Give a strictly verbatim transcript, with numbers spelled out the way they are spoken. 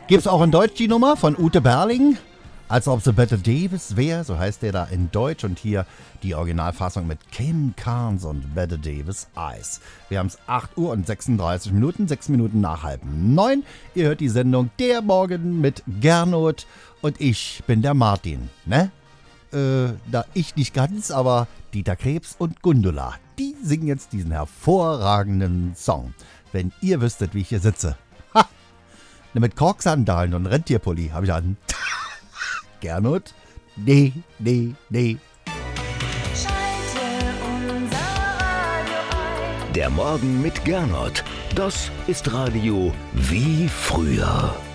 Gibt's auch in Deutsch die Nummer von Ute Berling? Als ob sie Bette Davis wäre, so heißt der da in Deutsch. Und hier die Originalfassung mit Kim Carnes und Bette Davis, Eyes. Wir haben es acht Uhr und sechsunddreißig Minuten, sechs Minuten nach halb neun. Ihr hört die Sendung Der Morgen mit Gernot und ich bin der Martin, ne? Äh, da ich nicht ganz, aber Dieter Krebs und Gundula, die singen jetzt diesen hervorragenden Song. Wenn ihr wüsstet, wie ich hier sitze. Ha! Mit Korksandalen und Rentierpulli habe ich an. Gernot? Nee, nee, nee. Der Morgen mit Gernot. Das ist Radio wie früher.